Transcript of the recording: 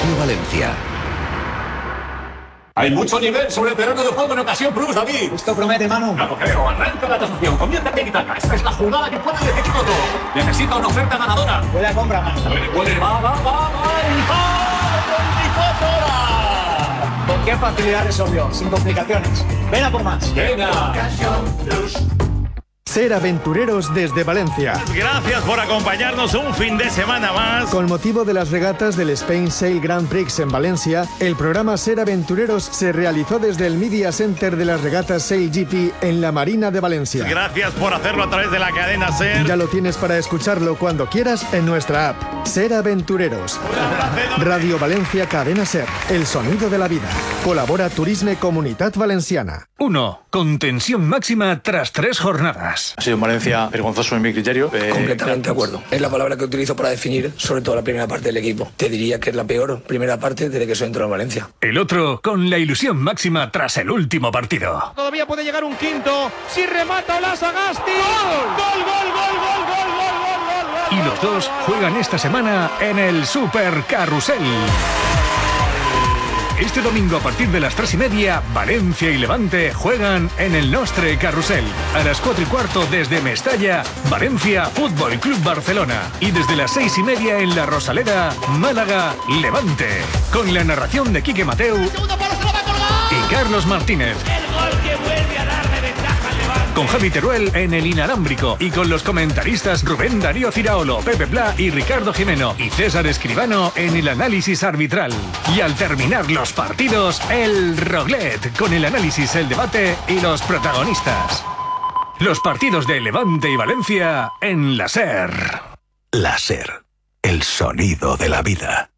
Radio Valencia. Hay mucho nivel sobre el terreno de juego en ocasión plus, David. Esto promete, Manu. No lo creo. Arranca la tasación. Conviértete en Itaca. Esta es la jugada que puede decidir todo. Necesita una oferta ganadora. Buena compra, Manu. Puede. Va. ¡24 horas! ¿Con qué facilidad resolvió? Sin complicaciones. Ven a por más. Venga. Ser aventureros desde Valencia. Gracias por acompañarnos un fin de semana más. Con motivo de las regatas del Spain Sail Grand Prix en Valencia, el programa Ser Aventureros se realizó desde el Media Center de las regatas Sail GP en la Marina de Valencia. Gracias por hacerlo a través de la cadena Ser. Ya lo tienes para escucharlo cuando quieras en nuestra app. Ser Aventureros. Radio Valencia Cadena Ser. El sonido de la vida. Colabora Turisme Comunitat Valenciana. 1. Con tensión máxima tras 3 jornadas. Ha sido en Valencia vergonzoso en mi criterio. Completamente de acuerdo. Es la palabra que utilizo para definir sobre todo la primera parte del equipo. Te diría que es la peor primera parte desde que soy entrado en Valencia. El otro con la ilusión máxima tras el último partido. Todavía puede llegar un quinto. Si remata Olasagasti. ¡Gol! Y los dos juegan esta semana en el Super Carrusel. Este domingo a partir de las 3:30, Valencia y Levante juegan en el Nostre Carrusel. A las 4:15 desde Mestalla, Valencia Fútbol Club Barcelona. Y desde las 6:30 en La Rosaleda, Málaga, Levante. Con la narración de Quique Mateu y Carlos Martínez. El gol que vuelve a darle ventaja al Levante. Con Javi Teruel en el inalámbrico y con los comentaristas Rubén Darío Ciraolo, Pepe Pla y Ricardo Jimeno y César Escribano en el análisis arbitral. Y al terminar los partidos, el Roglet con el análisis, el debate y los protagonistas. Los partidos de Levante y Valencia en la SER. La SER, el sonido de la vida.